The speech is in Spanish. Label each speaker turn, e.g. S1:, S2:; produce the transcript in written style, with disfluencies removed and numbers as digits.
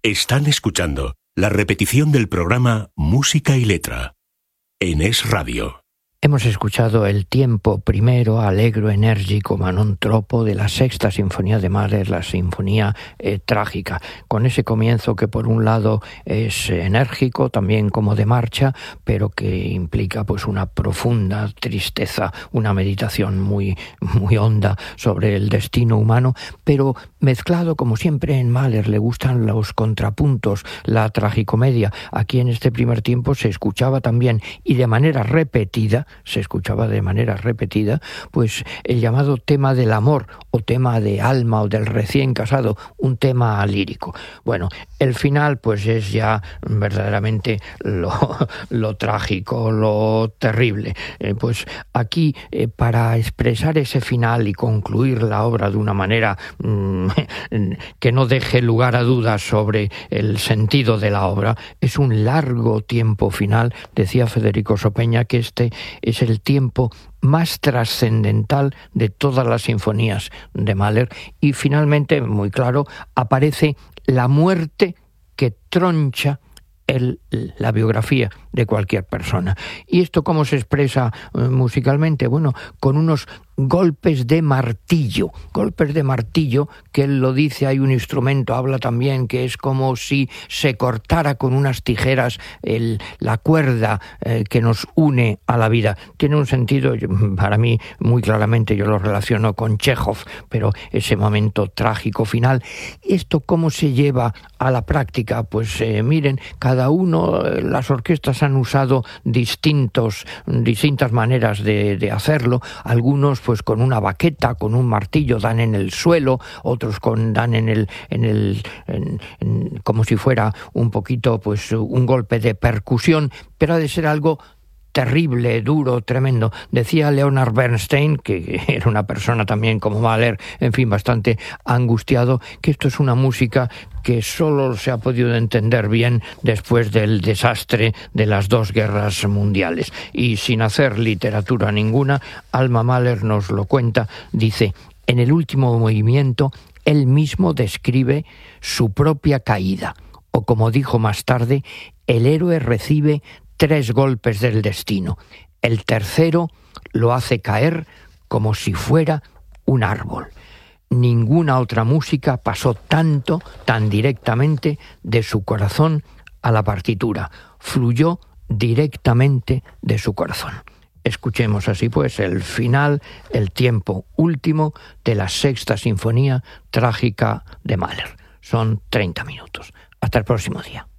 S1: Están escuchando la repetición del programa Música y Letra en Es Radio.
S2: Hemos escuchado el tiempo primero, allegro, enérgico, ma non troppo, de la Sexta Sinfonía de Mahler, la Sinfonía Trágica, con ese comienzo que por un lado es enérgico, también como de marcha, pero que implica pues una profunda tristeza, una meditación muy, muy honda sobre el destino humano, pero mezclado, como siempre en Mahler le gustan los contrapuntos, la tragicomedia. Aquí en este primer tiempo se escuchaba también, y de manera repetida, pues el llamado tema del amor, o tema de alma, o del recién casado, un tema lírico. Bueno, el final pues es ya verdaderamente lo trágico, lo terrible. Pues aquí, para expresar ese final y concluir la obra de una manera que no deje lugar a dudas sobre el sentido de la obra, es un largo tiempo final. Decía Federico Sopeña que este es el tiempo más trascendental de todas las sinfonías de Mahler, y finalmente, muy claro, aparece la muerte que troncha la biografía de cualquier persona. ¿Y esto cómo se expresa musicalmente? Bueno, con unos golpes de martillo, que él lo dice, hay un instrumento, habla también, que es como si se cortara con unas tijeras la cuerda que nos une a la vida. Tiene un sentido, para mí, muy claramente yo lo relaciono con Chekhov, pero ese momento trágico final. ¿Esto cómo se lleva a la práctica? Pues miren, cada uno, las orquestas han usado distintas maneras de hacerlo. Algunos pues con una baqueta, con un martillo, dan en el suelo, otros dan como si fuera un poquito pues un golpe de percusión, pero ha de ser algo terrible, duro, tremendo. Decía Leonard Bernstein, que era una persona también como Mahler, en fin, bastante angustiado, que esto es una música que solo se ha podido entender bien después del desastre de las dos guerras mundiales. Y sin hacer literatura ninguna, Alma Mahler nos lo cuenta, dice: en el último movimiento, él mismo describe su propia caída, o como dijo más tarde, el héroe recibe 3 golpes del destino. El tercero lo hace caer como si fuera un árbol. Ninguna otra música pasó tan directamente de su corazón a la partitura. Fluyó directamente de su corazón. Escuchemos así pues el final, el tiempo último de la Sexta Sinfonía Trágica de Mahler. Son 30 minutos. Hasta el próximo día.